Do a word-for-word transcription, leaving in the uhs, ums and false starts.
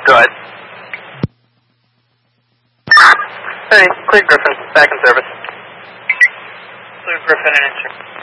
Go ahead. Hey, clear Griffin, back in service. Clear Griffin and answer.